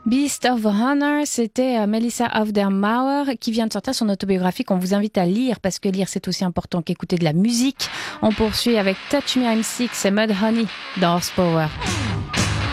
Beast of Honor, c'était Melissa Auf der Mauer qui vient de sortir son autobiographie qu'on vous invite à lire parce que lire c'est aussi important qu'écouter de la musique. On poursuit avec Touch Me I'm Sick, c'est Mudhoney dans Horsepower.